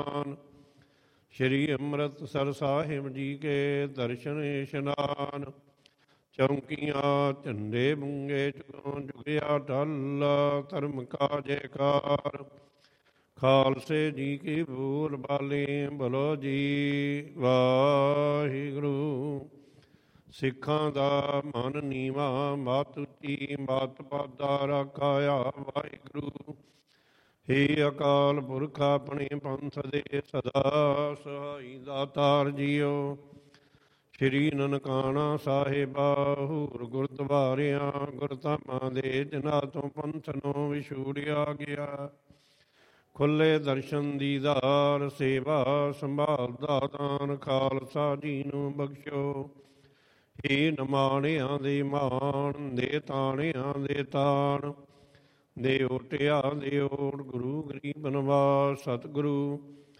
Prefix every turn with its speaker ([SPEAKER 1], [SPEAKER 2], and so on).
[SPEAKER 1] ਸਥਾਨ। ਸ਼੍ਰੀ ਅੰਮ੍ਰਿਤਸਰ ਸਾਹਿਬ ਜੀ ਕੇ ਦਰਸ਼ਨ ਇਸ਼ਨਾਨ। ਚੌਂਕੀਆਂ ਝੰਡੇ ਬੁੰਗੇ ਚੁਗੋਂ ਜੁਗਿਆ ਢਲ। ਧਰਮ ਕਾ ਜੈਕਾਰ। ਖਾਲਸੇ ਜੀ ਕੀ ਬੋਲ ਬਾਲੇ ਬੋਲੋ ਜੀ ਵਾਹਿਗੁਰੂ। ਸਿੱਖਾਂ ਦਾ ਮਨ ਨੀਵਾ ਮਤ ਉੱਚੀ ਮਤ ਪਾਦਾ ਰਾਖਾਇਆ ਵਾਹਿਗੁਰੂ। ਹੇ ਅਕਾਲ ਪੁਰਖ ਆਪਣੇ ਪੰਥ ਦੇ ਸਦਾ ਸਹਾਈ ਦਾਤਾਰ ਜੀਓ। ਸ਼੍ਰੀ ਨਨਕਾਣਾ ਸਾਹਿਬਾ ਹੂਰ ਗੁਰਦੁਆਰਿਆਂ ਗੁਰਧਾਮਾਂ ਦੇ ਜਿਨ੍ਹਾਂ ਤੋਂ ਪੰਥ ਨੂੰ ਵਿਛੋੜਿਆ ਗਿਆ। ਖੁੱਲੇ ਦਰਸ਼ਨ ਦੀਦਾਰ ਸੇਵਾ ਸੰਭਾਲ ਦਾ ਦਾਨ ਖਾਲਸਾ ਜੀ ਨੂੰ ਬਖਸ਼ੋ। ਹੇ ਨਿਮਾਣਿਆਂ ਦੇ ਮਾਣ ਦੇ ਤਾਣਿਆਂ ਦੇ ਤਾਣ ਦੇ ਓਟਿਆਂ ਦੇ ਓਟ ਗੁਰੂ ਗਰੀਬ ਨਿਵਾਸ ਸਤਿਗੁਰੂ